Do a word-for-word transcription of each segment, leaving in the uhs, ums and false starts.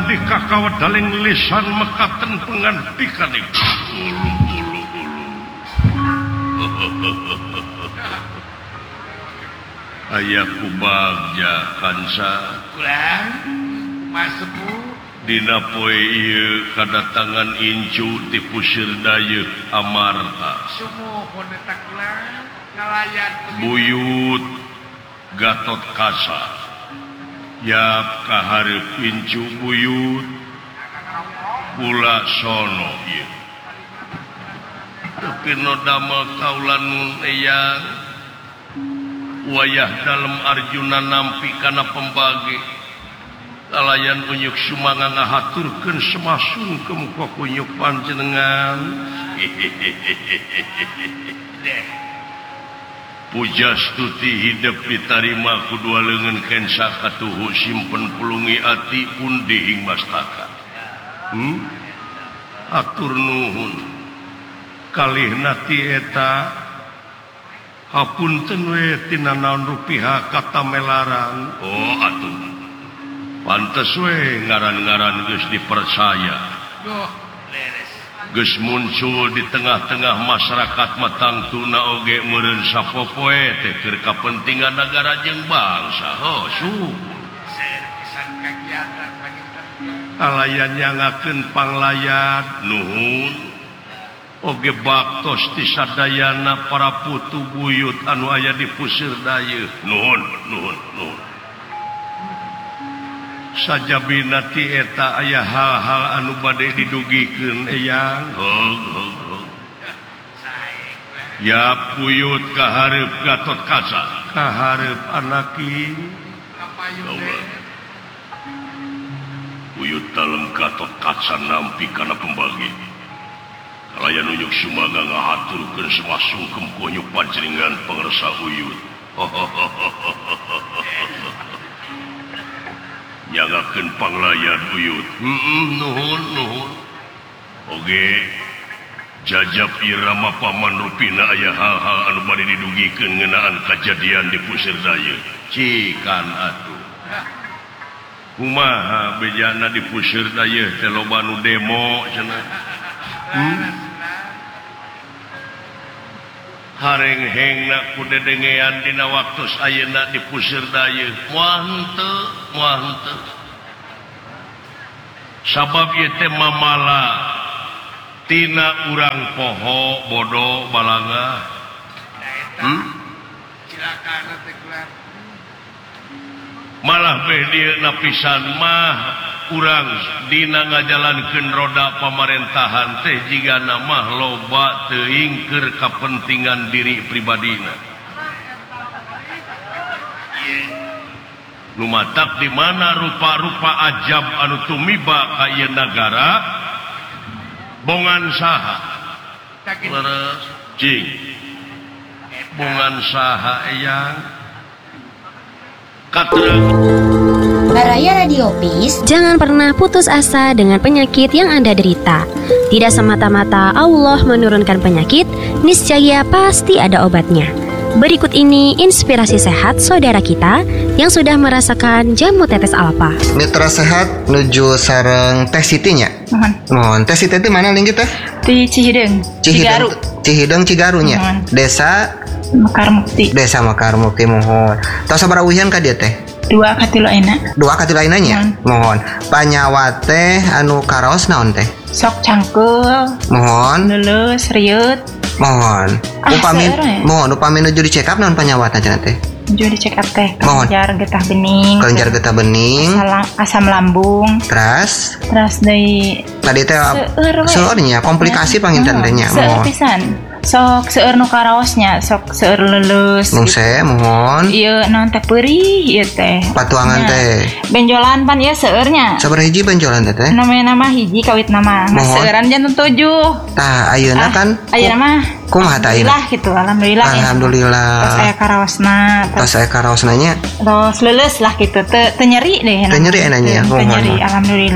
badhe kakawedaling lisan mekaten pengantikan ibu. Ulu ulu ulu. Aya kubagja kansa. Kulang Mas Sepuh dina poe ieu kadatangan incu ti puseur dayeuh Amarta. Sumuhun eta kulang ngalayan Buyut Gatot Kaca. Yap kaharep incu buyut kula sono ieu. Tapi no damel kaulan nun eyang wayah dalem Arjuna nampi kana pembagi kalayan unyuk sumanga ngahaturkeun semasungkem ka kunyuk panjenengan. Pujastuti hidup ditarima kudua leungeun kensa katuhu simpen pulungi ati pundi ing mastaka. Hmm? Atur nuhun. Kalihna ti eta hapunten we tina naon rupiah kata melaran. Oh atuh. Pantes we ngaran-ngaran geus dipercaya. Duh, leres. Geus muncul di tengah-tengah masyarakat matangtuna oge meureun sapopoe teh keur kapentingan negara jeung bangsa. Oh, syukur. Ser pisan kagiatan panjenengan. Kalayan nyangakeun panglayan nuhun. Oge baktos ti sadayana para putu buyut anu aya di puseur dayeuh. Nuhun, nuhun, nuhun. Sajabina ti eta aya hal-hal anu bade didugikeun eyang. Hog hog hog. Ya buyut kaharep Gatot Kaca. Kaharep anaki. Kapayun Buyut dalem Gatot Kaca nampi kana pembagi. Kalayan unyuk sumaga ngahaturkeun semasungkem kunyuk panjenengan pangresa uyut. Nyangakeun panglayan uyut. Heeh, nuhun nuhun. Oge jajab irama paman rupina aya hal-hal anu bade didugikeun ngeunaan kajadian di puseur dayeuh. Cikan atuh. Kumaha bejana di puseur dayeuh teh loba nu demo cenah. Hmm? Hareng-hengna ku dedengean dina waktos ayeuna di puseur dayeuh moal henteu moal henteu sabab ieu teh mamala tina urang poho bodo balanga. Hmm? Cilakana teh kulang. Malah beh dieu napisan mah urang dina ngajalankeun roda pamarentahan teh jigana mah loba teuing keur kapentingan diri pribadina. Lumatak di mana rupa-rupa ajab anu tumiba ka ieu nagara bongan saha? Leres cing. Bongan saha eyang? Katreng Baraya Radio Peace. Jangan pernah putus asa dengan penyakit yang Anda derita. Tidak semata-mata Allah menurunkan penyakit, niscaya pasti ada obatnya. Berikut ini inspirasi sehat saudara kita yang sudah merasakan jamu tetes alfa. Mitra sehat nuju sareng Teh Siti nya. Mohon. Mohon. Teh Siti teh mana linggih teh? Di Cihideng. Cihideung. Cihideung Cigarunya. Mohon. Desa Mekar Mukti. Desa Mekar Mukti mohon. Tos sabaraha uhian ka dieu teh? Dua katilu ayeuna. Dua katilu ayeuna nya. Mohon. Panyawa teh anu karaos naon teh? Sok cangkeul. Mohon. Leuleus rieut. Mohon. Ah, Upami seueur ya? mohon upami nuju di check up naon panyawatna cenah teh? Nuju di check up teh. Mohon. Kelenjar getah bening. Kelenjar getah bening. Asam, asam lambung. Teras Terus dari tadi teh seueur we. seurnya komplikasi panginten teh nya. Seueur pisan. Sok seueur nu karaosnya, sok seueur leuleus. Nungse mohon. Ieu naon teh peurih ieu teh. Patuangan teh. Benjolan pan ieu seueurnya. Sabaraha hiji benjolan teh teh? Namanya nama hiji kawit nama. Nah, Mohon. seueuran jantung tujuh. Tah ayeuna kan Ayeuna mah kumaha tah ayeuna? alhamdulillah gitu, alhamdulillah. Alhamdulillah. Ya. Terus aya karaosna, Tos aya karaosna nya. terus leuleus lah gitu. Teu teu nyeri deh. Teu nyeri enanya, Teu mohon, nyeri, mohon. alhamdulillah.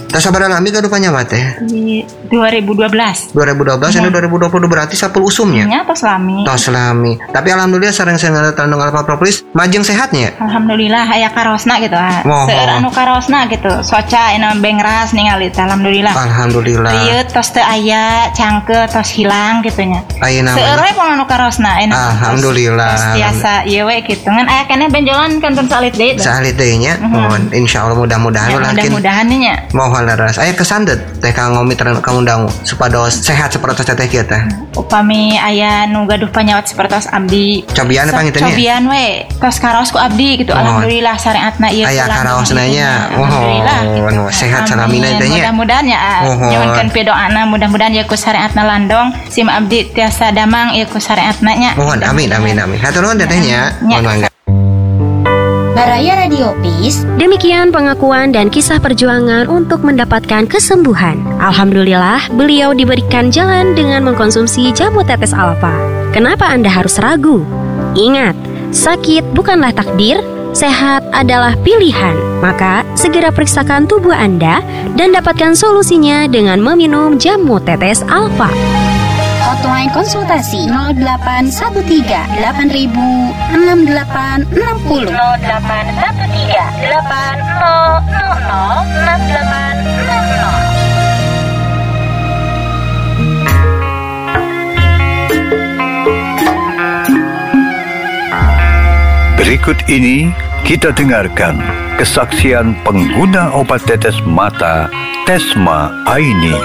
Tas sabar lami gaduh panyawa teh. Di dua ribu dua belas. dua ribu dua belas ini dua ribu dua puluh berarti sapul usumnya. Nya tos lami. Tos lami. Tapi alhamdulillah sareng saya tandung alfa propolis majeng sehatnya. Alhamdulillah aya karosna gitu. Oh. Seueur anu karosna gitu. Soca ina bengras ningali teh alhamdulillah. Alhamdulillah. Ieu tos teu aya cangke tos hilang gitu nya. Ayeuna Seueur we pun anu karosna ina. Alhamdulillah. Tos tiasa ieu we gitu. Ngan aya keneh benjolan kantor salit deui. Salit deui nya. Mohon insyaallah mudah-mudahan Ya, mudah-mudahan nya. Mohon laras. Aya kesan deh teh kang ngomi terang kamu dangu supados sehat seperti teh kieu teh. Upami aya nu gaduh panyawat sepertos abdi. Cobian apa gitu nya? Cobian we. Tos karaos ku abdi gitu. Oh. Alhamdulillah syariatna ieu. Aya karaosna nya. Alhamdulillah. Oh, Gitu. sehat salamina teh nya. Mudah-mudahan ya. Nyuwunkeun pidoana mudah-mudahan ieu ku syariatna landong sim abdi tiasa damang ieu ku syariatna nya. Mohon amin amin amin. Hatur nuhun teh nya. Mohon mangga. Baraya Radio Peace. Demikian pengakuan dan kisah perjuangan untuk mendapatkan kesembuhan. Alhamdulillah, beliau diberikan jalan dengan mengkonsumsi jamu tetes alfa. Kenapa Anda harus ragu? Ingat, sakit bukanlah takdir, sehat adalah pilihan. Maka, segera periksakan tubuh Anda dan dapatkan solusinya dengan meminum jamu tetes alfa. Hotline konsultasi nol delapan satu tiga delapan ribu enam delapan enam nol nol delapan satu tiga delapan nol nol nol enam delapan enam nol. Berikut ini kita dengarkan kesaksian pengguna obat tetes mata Tesma Aini.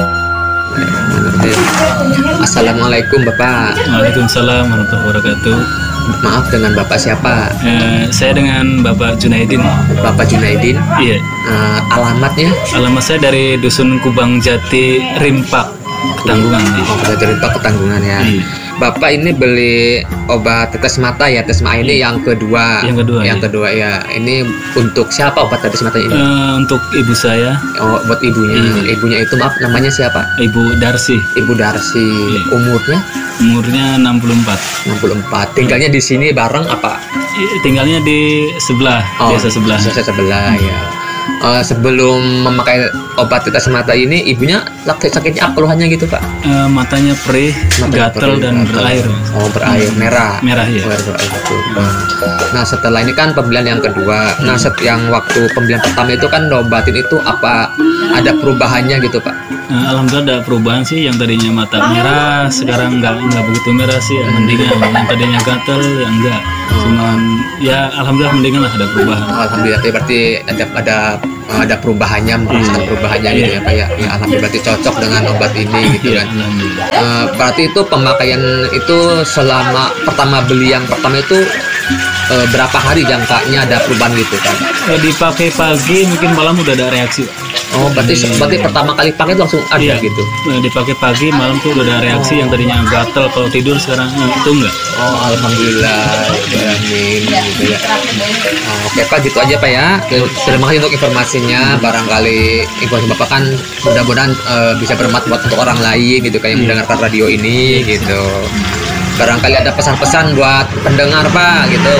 Assalamualaikum Bapak. Waalaikumsalam warahmatullahi wabarakatuh. Maaf, dengan Bapak siapa? Eh, saya dengan Bapak Junaidin. Bapak Junaidin? Iya. Uh, alamatnya? Alamat saya dari Dusun Kubang Jati, Rimpak, Ketanggungan. Oh, Jati Rimpak, Ketanggungan ya. Iya. Bapak ini beli obat tetes mata ya, Tesma ini yang kedua. Yang kedua. Yang iya. kedua ya. Ini untuk siapa obat tetes mata ini? Eh, untuk ibu saya. Oh, buat ibunya. Iya. Ibunya itu maaf namanya siapa? Ibu Darsi. Ibu Darsi. Iya. Umurnya? Umurnya enam puluh empat. enam puluh empat. Tinggalnya di sini bareng apa? Tinggalnya di sebelah, Oh, desa sebelah. Desa sebelah ya. Uh, sebelum memakai obat tetes mata ini, ibunya sakit sakitnya apa keluhannya gitu Pak? Eh, matanya perih, Matanya gatal perih, dan gatal. berair. Oh, berair merah. Merah ya. Berair, berair, betul. Nah, setelah ini kan pembelian yang kedua. Nah, set yang waktu pembelian pertama itu kan obatin itu apa ada perubahannya gitu Pak? Eh, Alhamdulillah ada perubahan sih, yang tadinya mata merah sekarang nggak nggak begitu merah sih, ya, mendingan. Yang tadinya gatal ya enggak, cuman ya alhamdulillah mendingan lah, ada perubahan. Alhamdulillah, berarti ada ada ada perubahannya, merasakan perubahannya gitu ya Pak ya. Ya, alhamdulillah berarti cocok dengan obat ini gitu Iya, kan. alhamdulillah. Uh, berarti itu pemakaian itu selama pertama beli yang pertama itu uh, berapa hari jangkanya ada perubahan gitu kan? Eh, dipakai pagi mungkin malam udah ada reaksi. Oh, berarti Iya. berarti pertama kali pakai itu langsung ada Iya, gitu. Eh, dipakai pagi malam tuh udah ada reaksi, yang tadinya gatal kalau tidur sekarang eh, itu enggak. Oh, alhamdulillah. Ya, amin gitu ya. Oh, oke Pak, gitu aja Pak ya. Terima kasih untuk informasinya. Barangkali informasi Bapak kan mudah-mudahan eh, bisa bermanfaat untuk orang lain gitu kayak yang mendengarkan radio ini gitu. Barangkali ada pesan-pesan buat pendengar Pak gitu.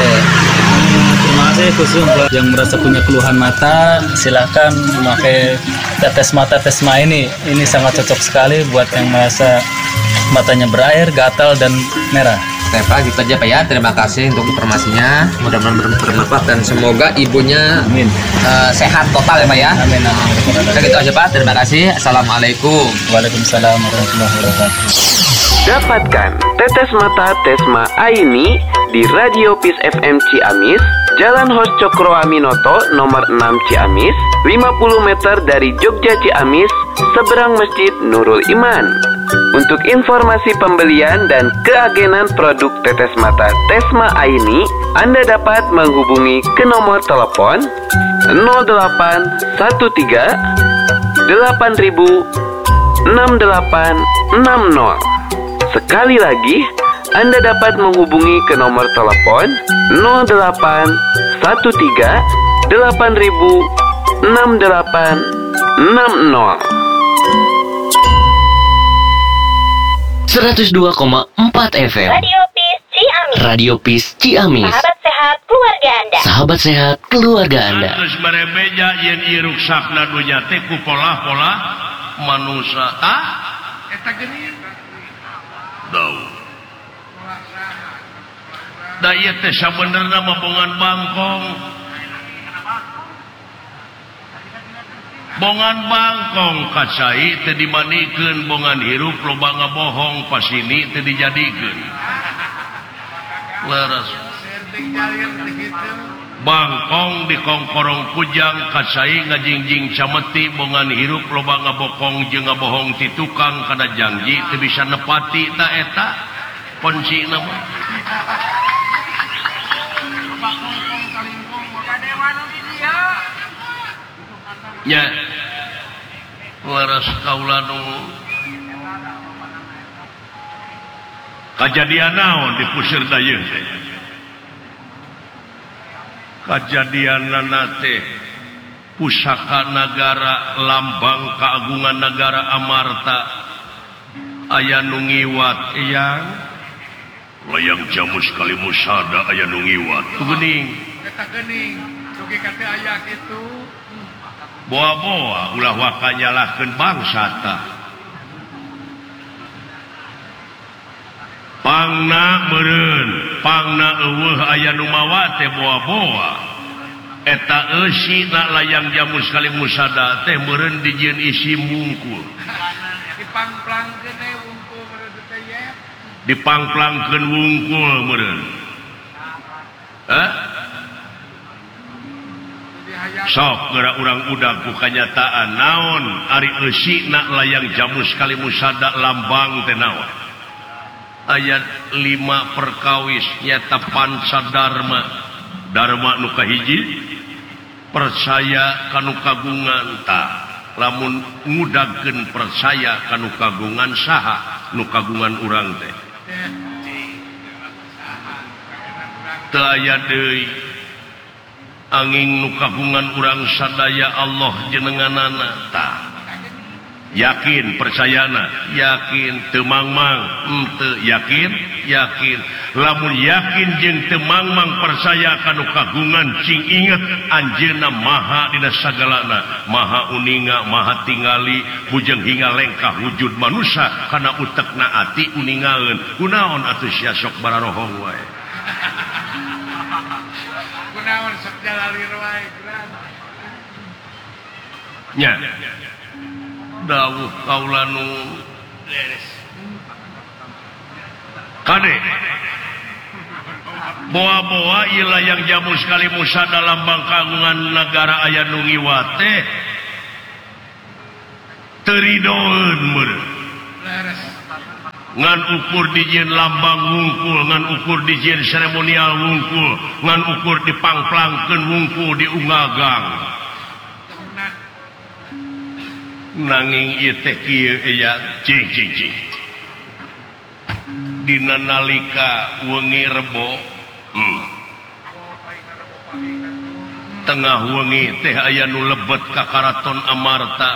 Terima kasih khusus buat yang merasa punya keluhan mata, silakan memakai tetes mata Tesma ini. Ini sangat cocok sekali buat yang merasa matanya berair, gatal dan merah. Oke Pak, gitu aja Pak ya. Terima kasih untuk informasinya. Mudah-mudahan ber- bermanfaat dan semoga ibunya Amin. eh, sehat total ya Pak ya. Amin. Amin. Oke, gitu aja Pak. Terima kasih. Assalamualaikum. Waalaikumsalam warahmatullahi wabarakatuh. Dapatkan tetes mata Tesma Aini di Radio Peace F M Ciamis, Jalan Hos Cokro Aminoto nomor enam Ciamis, lima puluh meter dari Jogja Ciamis, seberang Masjid Nurul Iman. Untuk informasi pembelian dan keagenan produk tetes mata Tesma Aini, Anda dapat menghubungi ke nomor telepon nol delapan satu tiga delapan ribu enam delapan enam nol. Sekali lagi, Anda dapat menghubungi ke nomor telepon nol delapan satu tiga delapan ribu enam delapan enam nol. seratus dua koma empat F M Radio Peace Ciamis. Radio Peace Ciamis. Sahabat sehat keluarga. keluarga Anda. Sahabat sehat keluarga Anda. Terus berebeja yen ieu ruksakna dunya teh ku pola-pola manusia. Tah? Eta geuning. Dau. Da ieu teh sabenerna mah bongan bangkong. Bongan bangkong kacai teu dimanikeun bongan hirup loba ngabohong pasini teu dijadikeun. Leres. Bangkong di kongkorong pujang kacai ngajingjing cameti bongan hirup loba ngabokong jeung ngabohong ti tukang kana janji teu bisa nepati ta eta kuncina mah. Nya laras kaula nu kajadian naon di puseur dayeung teh. Kajadianna teh pusaka nagara lambang keagungan negara Amarta aya nu ngiwat eyang layang jamus kali musada aya nu ngiwat geuning Eta geuning dugi ka teh aya kitu. Boa-boa ulah waka nyalahkeun bangsa ta. Pangna meureun, pangna eueuh aya nu mawa teh boa-boa. Eta eusina layang jamus kali musada teh meureun dijieun isi mungkul. Dipangplangkeun we wungkul meureun teh ye. Dipangplangkeun wungkul meureun. Hah? Sok geura urang udag ku kanyataan naon ari eusina layang jamus kali musada lambang teh naon. Ayat lima perkawis nyata pancadarma darma nu kahiji percaya kanu kagungan ta lamun ngudagkeun percaya kanu kagungan saha nu kagungan urang teh teu aya deui angin nu kagungan urang sadaya Allah jenenganana ta yakin percayana yakin teu mangmang henteu yakin yakin lamun yakin jeung teu mangmang percaya kanu kagungan cing inget anjeunna maha dina sagalana maha uninga maha tingali bujang hingga lengkah wujud manusia kana utekna ati uningaeun kunaon atuh sia sok bararohong wae kunaon sok jalalir wae nya dawuh kaula nu leres kade boa-boa ieu layang jamus kali musada lambang kagungan negara aya nu ngiwat teh teu ridoeun meureun ngan ukur dijieun lambang wungkul ngan ukur dijieun seremonial wungkul ngan ukur dipangplangkeun wungkul di ungagang nanging ieu teh kieu aya cing cing cing dina nalika wengi rebo hmm. tengah wengi teh aya nu lebet ka karaton Amarta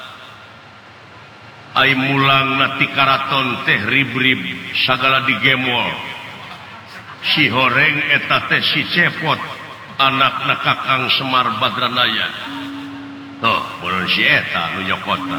ai mulang na ti karaton teh rib-rib sagala digemol si horeng eta teh si Cepot anakna Kakang Semar Badranaya. Tuh, bulan si eta nu nyokotna.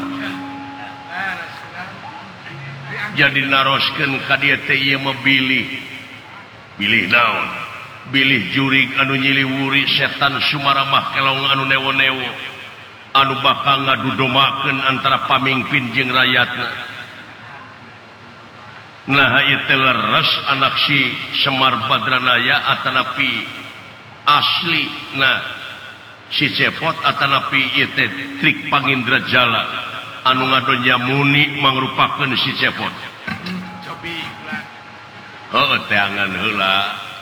Jadi naroskeun ka dieu teh ieu mah bilih. Bilih naon? Bilih jurig anu nyiliwuri setan sumaramah kelong anu newo-newo. Anu bakal ngadudomakeun antara pamingpin jeung rakyatna. Nah ieu teh leres anak si Semar Badranaya atanapi asli nah si Cepot atanapi ieu teh trik Pangindra Jala anu ngadonya muni mangrupakeun si Cepot. Cobi heuh teh angan heula.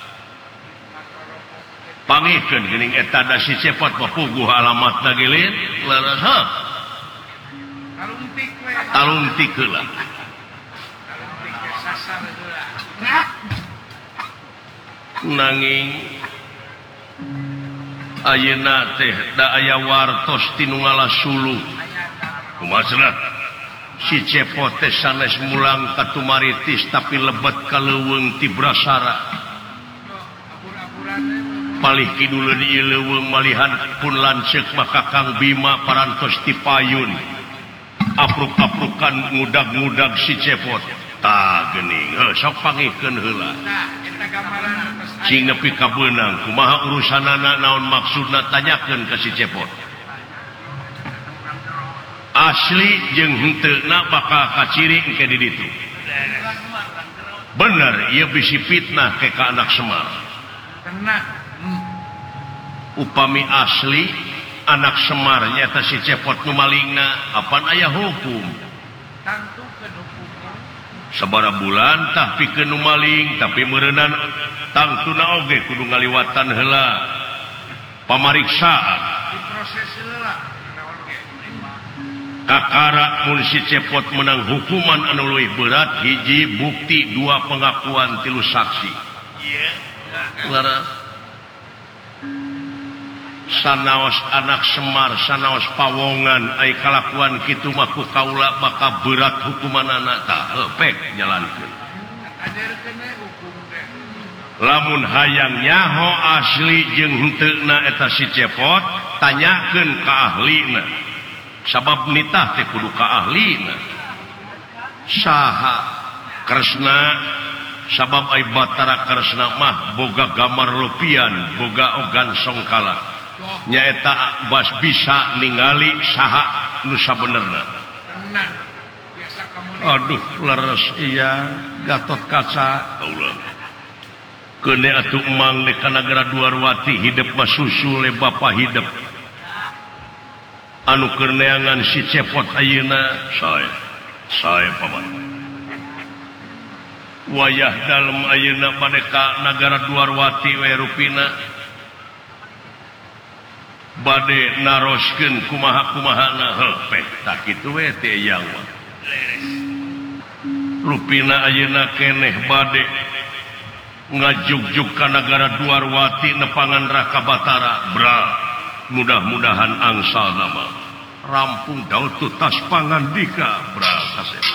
Pangikeun geuning eta da si Cepot mah puguh alamatna geuleun leres heuh. Talungtik we. Talungtik heula. Talungtik ge sasar heula. Nanging ayeuna teh da aya wartos tinu ngalasulu kumasna si Cepot teh sanes mulang ka Tumaritis tapi lebet ka leuweung ti Brasara palih kidul di leuweung malihan pun lancek maka Kang Bima parantos ti payun apruk-aprukan ngudag-ngudag si cepot tah geuning heuh sok pangikeun heula cing nepi ka beunang kumaha urusanana naon maksudna tanyakeun ka si cepot asli jeung henteuna bakal kaciri engke di ditu bener ieu bisi fitnah ke ka anak Semar upami asli anak Semar nyata si cepot nu malingna apan aya hukum sabara bulan tah pikeun nu maling tapi meureunana tangtuna oge kudu ngaliwatan heula pamariksaan kakara mun si cepot menang hukuman anu leuwih berat hiji bukti dua pengakuan tilu saksi laras sanaos anak Semar sanaos pawongan ai kalakuan kitu mah ku kaula bakal berat hukumanana tah heuh pek jalankeun lamun hayang nyaho asli jeung henteuna eta si cepot tanyakeun ka ahlina sabab nitah teh kudu ka ahlina saha kresna sabab ai batara kresna mah boga gambar lupian boga ogan songkala nyaeta bas bisa ningali saha nu sabenerna aduh leres iya Gatot Kaca Allah kene atuh emang di Kanagara Duarwati hidup mah susu le bapa hidup anu keur neangan si cepot ayeuna sae sae paman wayah dalem ayeuna bade ka Nagara Duarwati we rupina bade naroskeun kumaha-kumahana heuh peh tah kitu we teh yang rupina ayeuna keneh bade ngajuk-juk ka Nagara Duarwati nepangan Raka Batara bra mudah-mudahan angsal nama rampung daud tutas pangandika bra kasep